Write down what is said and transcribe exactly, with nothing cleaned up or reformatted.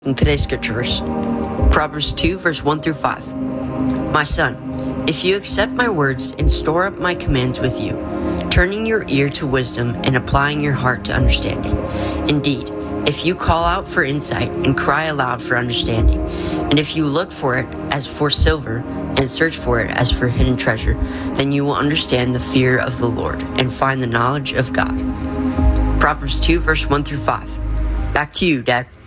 In today's scripture verse, Proverbs two, verse one through five. My son, if you accept my words and store up my commands with you, turning your ear to wisdom and applying your heart to understanding. Indeed, if you call out for insight and cry aloud for understanding, and if you look for it as for silver and search for it as for hidden treasure, then you will understand the fear of the Lord and find the knowledge of God. Proverbs two, verse one through five. Back to you, Dad.